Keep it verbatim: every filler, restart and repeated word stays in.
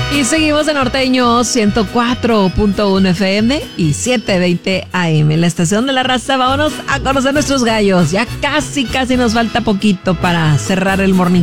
Y seguimos en Norteño ciento cuatro punto uno F M y setecientos veinte A M, la estación de la raza. Vámonos a conocer nuestros gallos. Ya casi, casi nos falta poquito para cerrar el morning